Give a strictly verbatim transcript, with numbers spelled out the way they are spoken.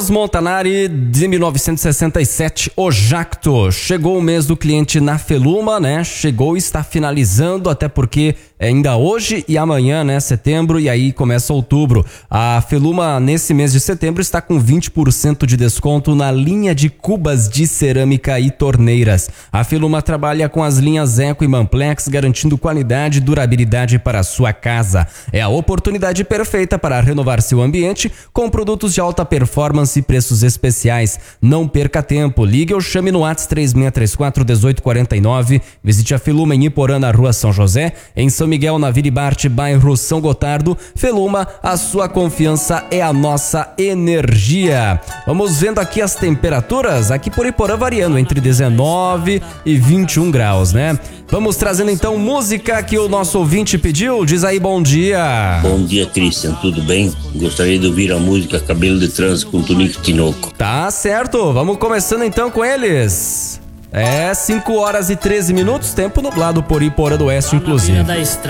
Carlos Montanari, de mil novecentos e sessenta e sete, o Jacto. Chegou o mês do cliente na Feluma, né? Chegou e está finalizando, até porque é ainda hoje e amanhã, né? Setembro, e aí começa outubro. A Feluma, nesse mês de setembro, está com vinte por cento de desconto na linha de cubas de cerâmica e torneiras. A Feluma trabalha com as linhas Eco e Manplex, garantindo qualidade e durabilidade para a sua casa. É a oportunidade perfeita para renovar seu ambiente com produtos de alta performance e preços especiais. Não perca tempo, ligue ou chame no WhatsApp três seis três quatro, um oito quatro nove. Visite a Feluma em Iporã, na Rua São José, em São Miguel, na Vila Bart, bairro São Gotardo. Feluma, a sua confiança é a nossa energia. Vamos vendo aqui as temperaturas, aqui por Iporã variando entre dezenove e vinte e um graus, né? Vamos trazendo então música que o nosso ouvinte pediu. Diz aí, bom dia. Bom dia, Christian, tudo bem? Gostaria de ouvir a música Cabelo de Trança com Tonico Tinoco. Tá certo, vamos começando então com eles. É, cinco horas e treze minutos, tempo nublado por Iporã do Oeste, inclusive.